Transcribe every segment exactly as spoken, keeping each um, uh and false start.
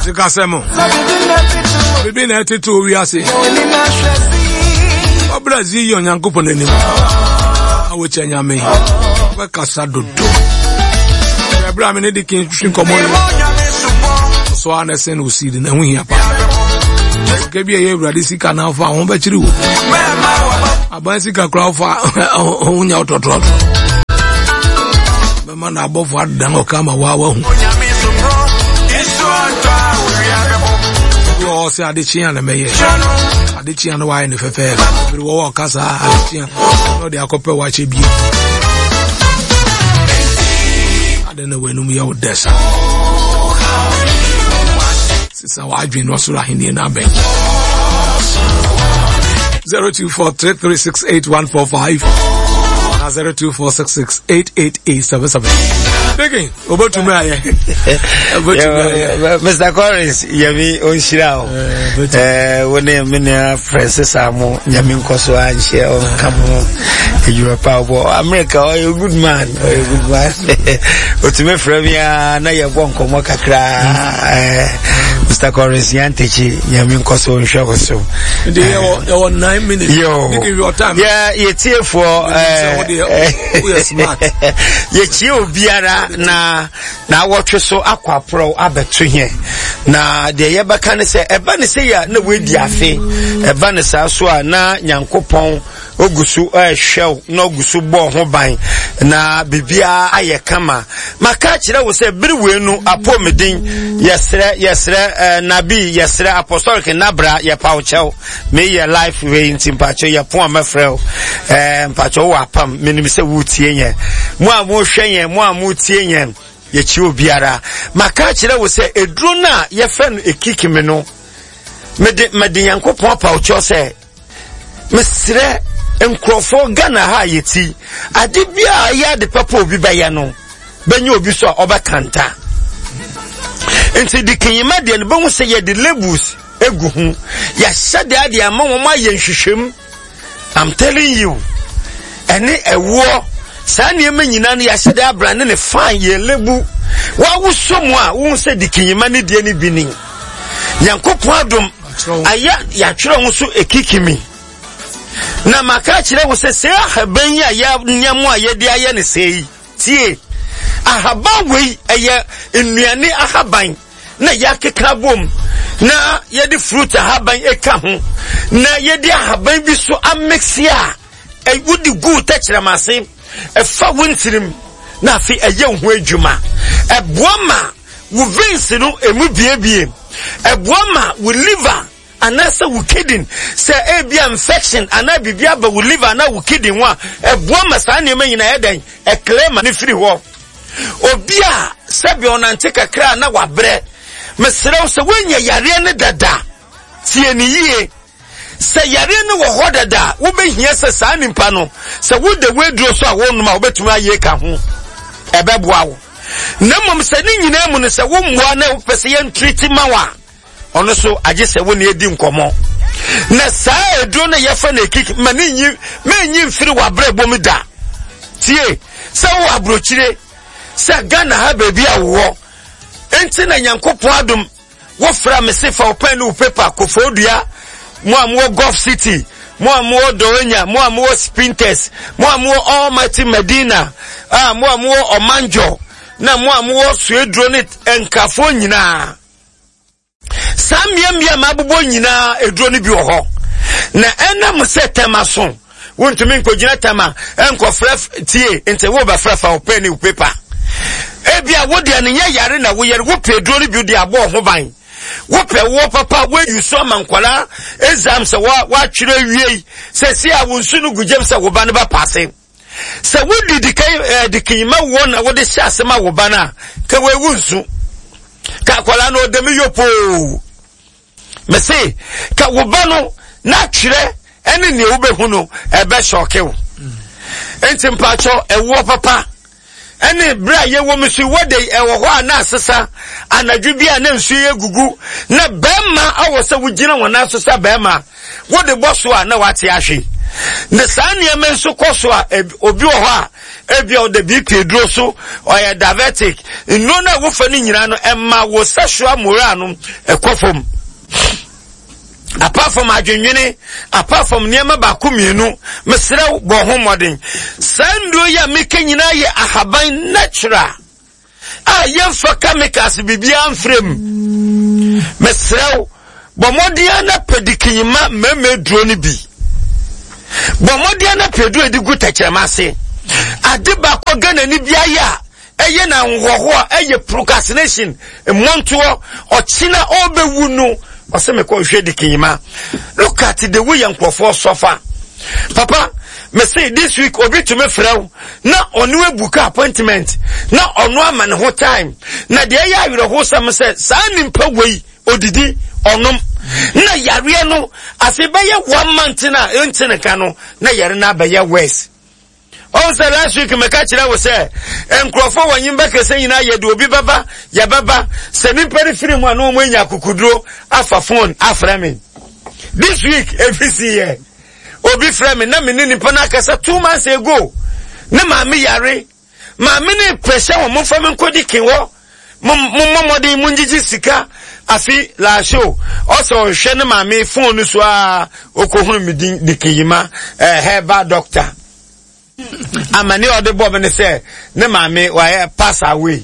Sikasemo. Bibi na etitu we ase. Obrazi yo nyankopo nanim. Awo chenyame. We kasa dodo. Ebra me ne de kin twin komo. So anesen usidi na hu hia pa. Kebi e Ewurade sika na fa ho ba chiri wo. Aban sika kra fa onya ototo. Be man abofo adan o kama wa wa hu. Yo se adichia na meye. Adichia no wa ni fefe. Bi wo kasa adichia. No de akope wa chebi. Adena wenum ya odesa. Sisa wa adwin no sura hini na ben. zero two four three three six eight one four five zero two four six six eight eight eight seven seven. Speaking, over to me. Mister Collins, Yami Onshirao. Uh, when they mean Francis Amo, Yamin Koso and Shell, come you are powerful. America, are you a good man? Are you a good man? But to me, Fravia, Naya Bonko Mokakra, Mister Collins, Yantichi, Yamin Koso and Shell. So, there were nine minutes. Yo, give your time. Yeah, it's here for, uh, we are smart. Yet you, Biara. Na na watwe so akwa pro abeto here na de ye baka ne se eba ne se ya na we di afe eba ne sa so a na Nyankopon ogusu ehwew na ogusu bo ho ban na bibia aye kama maka kire wo se biri we nu apomedin yesre yesre nabi yesre apostolic nabra ye pauchew me ye life we ntimpacho ye pon amafrel eh mpacho wo apam menim se wutie nye mo a mo hwenye mo a mo tie nye ye chi obiara maka kire wo se edru na ye fe no ekikime no mede mede Nyankopon pauchew se mesre enkrofo Ghana ha yeti ade bia ya de papa obi baya no benye obi so obakanta enti dikinyima de no behu se ye de labels egu hu ya hyade ade ama wo ma ye nhwehwem. I'm telling you ene ewo sa ne manyina no ya hyade abrane ne fan ye lebu wa wusomu a wo se dikinyima ne de ne bini Nyankopon adom aya ya twere ho so ekikimi na maka kire wo se se ahaban ya ya nyamo a ye de aye ne sei tie ahaban wei eye nnuane ahaban na ya keka bom na ye de fruit ahaban eka ho na ye de ahaban bi so amexia e wudi gu ta kire mase e fa wontirim na afi eye ho adwuma e boama wo veins no emu biebie e boama wo liver anasa wu kidding say e bia infection ana bibia ba wu liver na wu kidding wa e boa masa na ema nyina eden e claim ne free ho obia sebi onante kakra na wabre mesrew se wenya yare ne dada tie ne yie se yare ne wo ho dada wo behia se sa nimpa no se wo de wedro so a wo numa wo betuma aye ka ho e be boa wo na mom se ne nyina mu ne se wo mmoa na wo pese ye treat mawa ono so age se woni edi nkomo na saa edo na yefa na ekik mani nyi menyi mfiri wabre bomi da tie se wo abrochire se Ghana ha baby awo enti na Nyankopon adom wo fra me se fa open no paper kofodua mo amwo Gulf City mo amwo Doenya mo amwo Sprinters mo amwo Almighty Medina ah mo amwo Omanjo na mo amwo Suedronit enkafo nyina Samia mia mabubo nyina eduro ni bi wo ho na enam se tema so wontumi nkogina tema enko fref tie ente wo ba frefa open ni paper ebia wo de anya yare na wo yare wo pedro ni bi de abo ho ban wo pe wo papa wo you so mankwala exam se wa wa twire wie se si a wo nsu no gujem se wo ba ne ba passe se wo di dikai dikima wo na wo de hyase ma wo ba na ka wo ewu nsu ka kwala no de mi yopo mese ka wo ba no na twire ene ne wo behu no e be shokew enti mpacho ewo papa ene bra ye wo msu wode e wo ho ana asesa anadwu bia na nsu ye gugu na bema awose wo gina wona asesa bema wode boso a na wate ahwe ne saa ne me nso koso a obi wo ho a ebia o de B P duro so or ya diabetic no na wo fa ni nyina no emma wo sexual moral no ekofom. Apart from adwenwene, apart from niema ba ko mienu, mesrew bo homodin. Sando ya meka nyina ye ahaban natural. Ah, yemfa chemicals bibia amfrem. Mesrew bo modia na pedikinyima meme duro ni bi. Bo modia na pedu edigu tekremase. Ade ba ko gana ni bia ya eye na nhoho eye procrastination emonto ochina obewu no. Look at the way young for suffer. Papa, me say this week obi to me frau. Na onwe book appointment. Na onwa man whole time. Na de ya we ho sam say sa nimpa wei odidi onom. Na yare no asebeye one month na enti ka no na yare na abaye west. On say last week me ka kire wo say enkrofo wanyin ba kese nyina ye de obi baba ya baba se ni periphery mu anu omanya kukuduro afa phone afra me. This week every year obi fra me na me ni nipa na kasa two months ago na ma me yare ma me ni pressure wo mo fa me nkodi kinwo mo mo modin munjiji sika afi la show also hwe ne ma me phone so a okohunu me din dikiyima eh herbal doctor. Amani ode bob ne say ne maame wa pass away.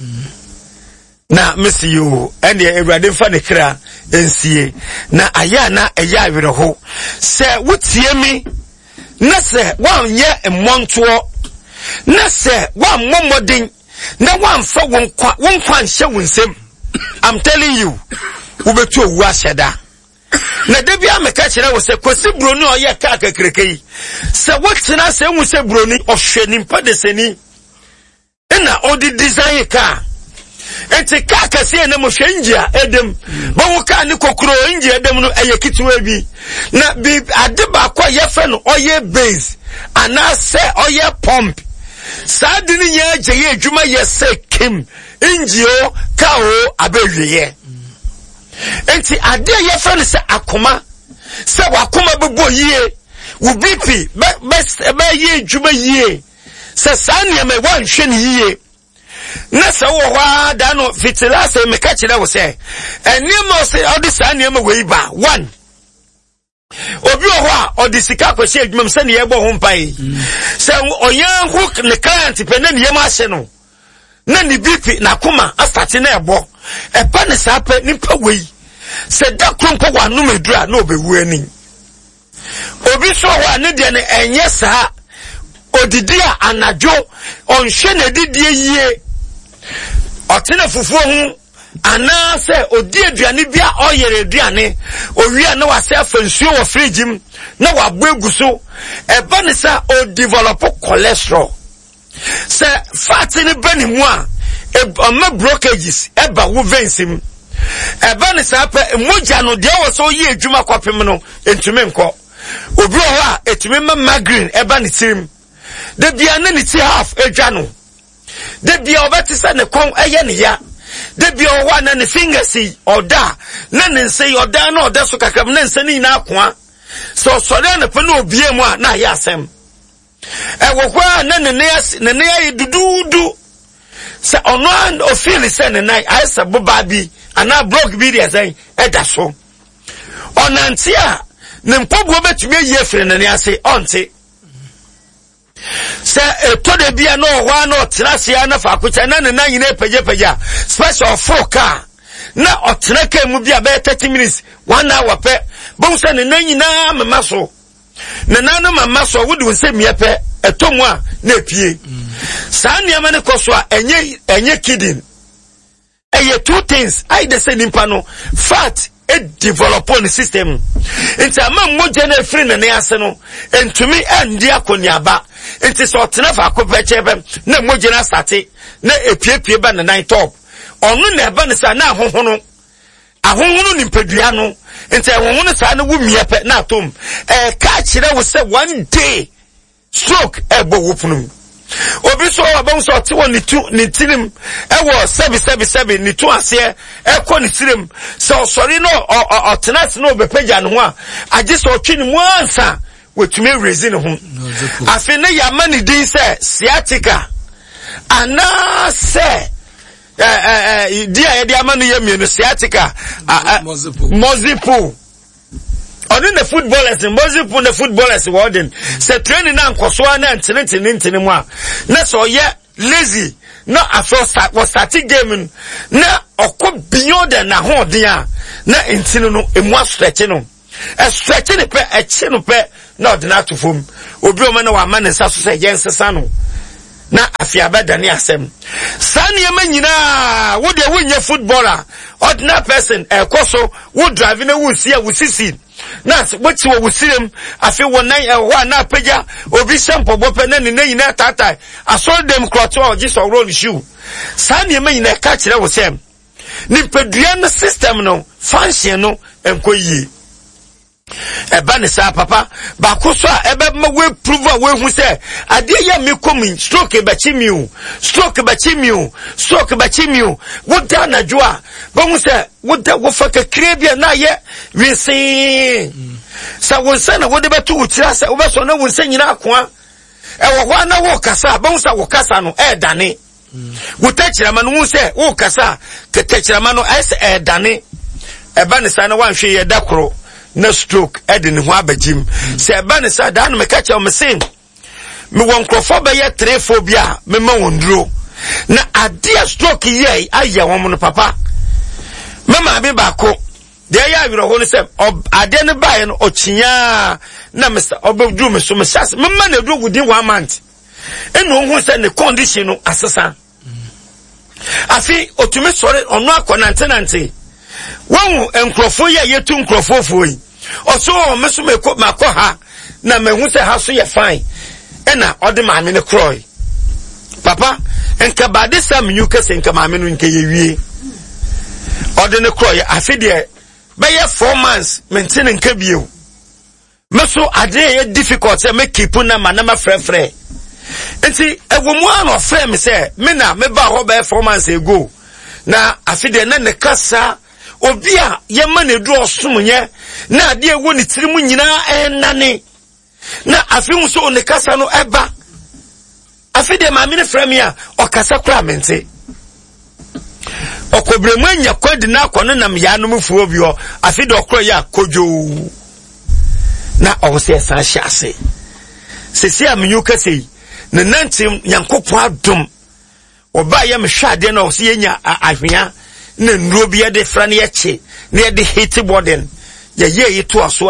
Na miss you and the Ewurade fa ne kra ensie na aya na eya awere ho se wotie mi na se wan ye emmonto na se wan momodin na wan fa won kwa won kwa nhye wonsem. I'm telling you ubetu owu ahyeda na debi ameka kire wo se kwesi broni oye ka kakrekei se wotina se hu se broni ohwe nimpa de seni na odi design ka enti ka kase na mo hwenjia edem bo wo ka ni kokoro nji edem no eye kitwa bi na bi ade ba kwa ye fe no oye base ana se oye pump sa de ni nya je ye adwuma ye se kim njio ka o abewiye. Enti ade ye fa ne se akoma se wakoma bebo yie wo B P be be ye djuma yie se sane me wan hwe ne yie na se wo hwa da no fitila se me ka kire wo se enimo se odi sane me we ba one obi wo hwa odi sika kwese adwuma se ne ye bo ho mpai se oyan hook ne client pe na ne ye ma hye no na ni B P na koma astate na ebo e pa ne sa pa nipa wei se da kronko wa no medura na obewu ani obi so wa ne de ne enye sa odidi a anajo onhwe na didie yie otene fufuo hu ana se odi aduane bia oyere aduane owia na wase afansuo wo fridge m na wabo eguso e ba ne sa o develop cholesterol se fat ni bani mu a e ma blockages e ba wo veins m e ba ne sa pa moja no de wo so ye adwuma kwapem no entumi nko obi ho a etumi ma migraine e ba ne tirim de bia na ne ti half edwa no de bia obeti se ne kon eye ne ya de bia o wa na ne fingers oda na ne nse oda na oda so kakam na nse ni na akoa so so na pe na obie mu a na ya asem e wo kwa na ne ne ne ya dududu se ono and o feel se ne nai ai se boba bi ana blog bi de say e da so onanti a ne mpobo betumi ye fere ne ne ase onti se eto de bia no hwa no trase na fa kucha na ne nan yina peje peja special four car na otena ka mu bia be thirty minutes one hour pe bo se ne nan yina mama so ne nan no mama so wo de se miepe eto mu a na epie sa niam ne koso a enye enye kidney eye two things I de say nimpa no fat e develop on the system into a man mo jene free na ne ase no entumi andi akoniaba enti so tena fa akopɛche bem na mo jena starte na epiepie ba na nine top onu na eba ne sa na ahohono ahohono ni mpadua no enti ahohono sa na wo miepe na atom eh ka kire wo se one day stroke ebo wopunum obi so abon so te won ni tu ni tirim e wo seven seven seven ni tu ase e ko ni tirim so sorry no o tenas no be pagya no ho a age so twi ni mu ansa wetumi raise no ho afi ne ya mani din say sciatica ana say eh eh dia ya dia manu ye mienu sciatica mozipu onu the footballers mozipu the footballers warden say training na nkoso na ntene ntene ntene mu a na so ye lazy na afro start was starting game na okọ beyond na ho den a na ntene no emu stretch no e stretch ne pe e chi no pe na odina to fom obi o ma na wa ma ne sa so say yensesa no na afia badani asem sani ema nyina wo de wo nye footballer ordinary person e koso wo drive na wo sia wo sisi na wo ti wo sirem afi wo nan e ho na pagya obi sampo bope na ne nyina tatai asol dem kroto o ji so roll shoe sani ema nyina ka kire wo sem ni pedua no system no function no enkoyi eba ne sa papa ba ko so a ebe ma we prove a we hu se ade ya me komi stroke ba chimiu stroke ba chimiu stroke ba chimiu wo da na jo a ba hu se wo da wo fa ka krebia na ye we se sa wo se na wo de betu utira se wo be so na wo se nyina akoa e wo ho na wo kasa ba hu se wo kasa no e dane wo tachira ma no hu se wo kasa ke tachira ma no e dane eba ne sa na wan hwe ye da koro na stroke edi ni ho abagim se ba ne sa da no me ka che o me sin me won krofo be ye three phobia me ma wondro na ade stroke ye aye won no papa me ma be ba ko de ya awiro ho no se ade ne ba ye no ochinya na me sa obedru me so me sas me ma na do within one month enu ho se ne condition no asesa afi otumi sore ono akona ntenante won enkrofo ye yetu enkrofo foi oso meso meko makọ ha na mehu se ha so ye fine ena ode maame ne kroy papa enka bade sam nyuka se enka maame no nke ye wie ode ne kroy afide be ye four months maintain enka bieu meso ade ye difficult se me keep na ma na ma frefre enti ewomu an ofre me se me na me ba ho be four months ago na afide na ne kasa obi a yema ne du osumnye na ade ewo ne tirimu nyina enane na afihu so ne kasa no eba afide ma me ne frame a okasa kura mente okobremu anya kwadi na akono nam ya no mfuo bi o afide okro ya kojo na owse sa hyase sesi amenyu kasei ne nantim yankopon adom oba ye me hwade na owse yenya ahwea na nro bia de fra na yeche na de hate burden ye ye to aso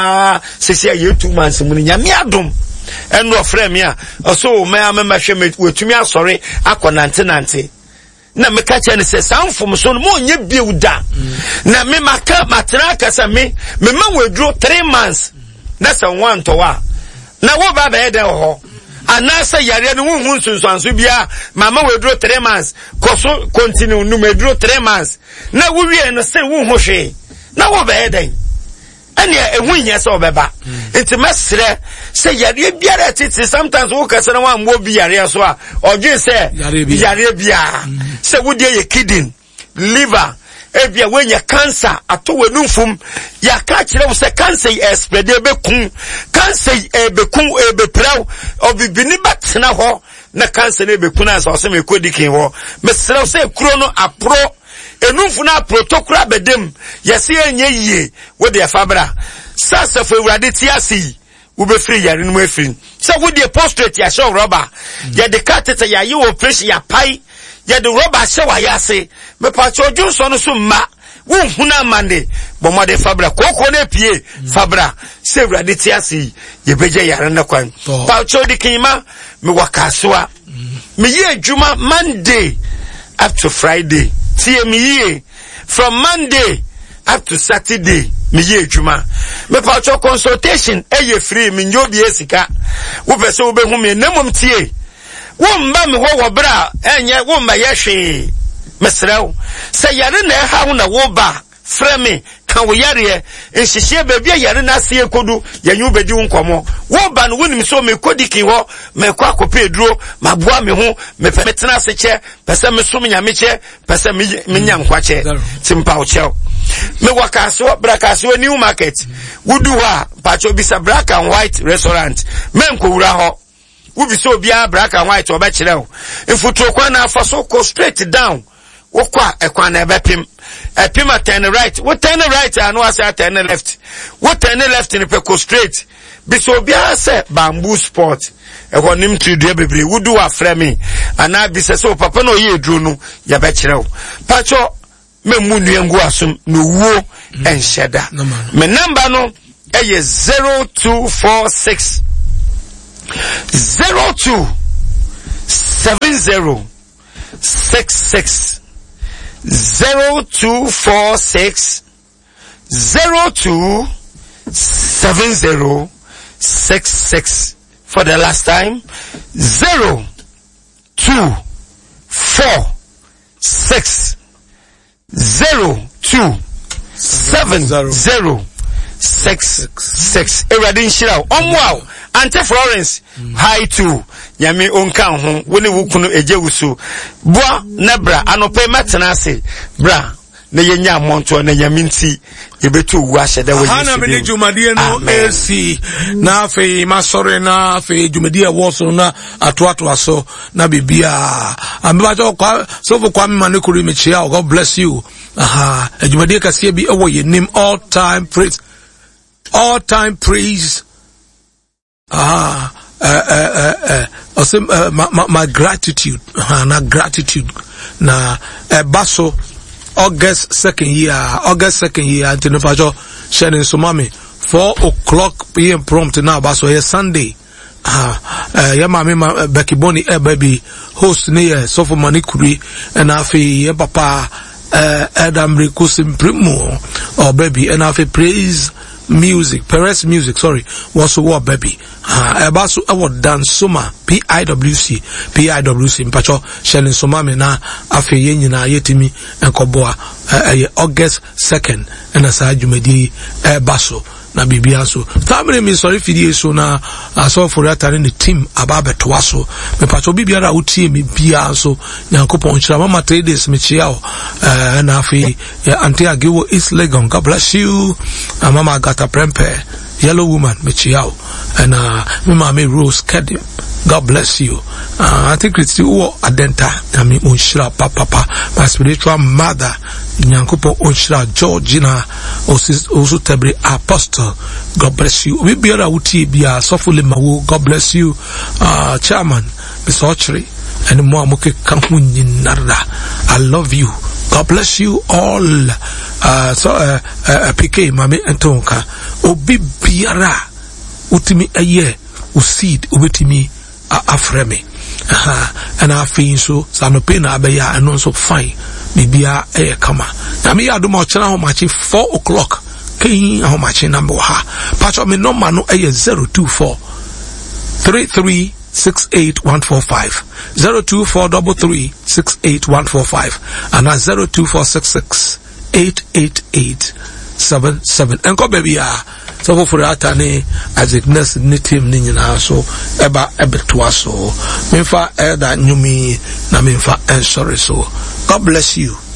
a sesi ye two months mu nyame adom eno ofre me a oso me amema hwe wetumi asore akonante nante na me ka che ne se sanfom so no mo nye biuda na me maka matena kasa me me ma wedro three months na san one to wa na wo ba ba ede ho anasa yare no hu nsunsanso bia mama wedro three months koso continue no medro three months na wo wie no se wo hu hwe na wo ba eden ene ehu nya se obeba enti mesre se yare biara titi sometimes wo kasa na wan mo bi yare so a oje se yare bia se wo die ye kidney liver ebia wenya cancer ato wenumfum ya ka kire wo se cancer e spread e bekun cancer e bekun e bepraw obibini batena ho na cancer e bekun ansa so me kodikin ho mesrew se kuro no apro enumfu na protocol bedem yesi enye yie wo de fabra sasa fo urade ti asi wo be free yare no afrin se wo de prostrate ya show rubber ya de catheter ya yi operation ya pai ya de rubber show ya se me pa cho Johnson so ma wo huna mande bo mo de fabra kokko na pie fabra se urade ti asi ye beje yare na kwan pa cho de kinma me wakasoa me ye adwuma Monday up to Friday see me from Monday up to Saturday me ye adwuma me pa cho consultation e ye free me nyo bi esika wo pese wo be hu me namom tie wo mba me ho wo bra enye wo mba ye hwe mesrew se yare na ha hu na wo ba frame kan wo yare enhihie ba bia yare na se ekodu yanyu bedi nkomo wo ba no wonim so me kodiki ho me kwa kopeduro maboa me ho me petena se che pese me so me nyame che pese me nya nkwa che timpa o che me wakaso brakaso new market wudu ha pacho bisa black and white restaurant men ko wura ho wubi so bia black and white oba kire ho mfutu kwa na afaso ko straight down wokwa ekwa na ebepim epim at turn right wo turn right and wo say turn left wo turn left ni pe ko straight biso bia say bamboo sport ehwo nim tudua bebre wudu wa frame ana bisa so papa no ye duro no ya be kire ho pacho me munu engu asum no wo ensheda me number no eye zero two four six zero two seven zero six six zero two four six zero two seven zero six six for the last time zero two four six zero two seven zero six six. Eradin Shirao Omwao Ante Florence Hi to Yami Onkan Hon Wini Wukunu Ejewusu Bwa Nebra Anope Matanase Bra na yenya monto na yaminti yebetu washe da woni hana mene jumadie no A C na fe masore na fe jumadie woso na atoato aso na bibia ambajo kwa so for kwa mane kuri mechia. God bless you. Aha jumadie kasie bi ewo ye name all time praise all time praise. Ah uh, uh, uh, uh, also, uh, my, my, my gratitude uh, na gratitude na uh, baso August second year, August second year, until the fajo sharing so mami four o'clock p m prompt now, but so here Sunday. Ah, uh, yeah, mami, ma Becky Bonnie, eh, baby, host near so for manikuri, and I feel papa, uh, Adam Rikusim Primo, or baby, and I feel praise music, Perez music, sorry, was a war baby. Ah, uh, basu award dance suma P I W C, P I W C, mpacho sharing so mami na afe yenyi na yetimi enkoboa uh, August second, and as I jumedi uh, baso. Na bibia so family me sorry fidie so na aso for that in the team ababe toaso me pacho bibia ra utie me bia so nyankopon chira mama three days me chia eh na afi auntie agiwo East Legon. God bless you. uh, mama gata prempe yellow woman me chia and uh me mama Rose Kedim. God bless you. Uh, I think it's you adenta. I mean, unshira papa, papa, my spiritual mother, Nyankupo unshira Georgina, also Tebri Apostle. God bless you. We be a uti be a sofuli mawu. God bless you, uh, Chairman, Miss Ochri, and more muke kankunyi narda. I love you. God bless you all. Uh, so, uh, uh, P K, mami entonka. Obi biara utimi aye usid ubitimi. Afreme. Aha. And I feel so, Sanopena Abeya, and also fine. Bibia air kama. Na me adu mo chana ho machi four o'clock. King ho machi number ha. Pacho me no manu aye zero two four three three six eight one four five. Zero two four double three six eight one four five. And that's zero two four six six eight eight eight seven seven. And go baby ah. So for that ane as it nurse ni team ni nyina so eba ebeto so memfa elda nyumi na memfa ensure so. God bless you.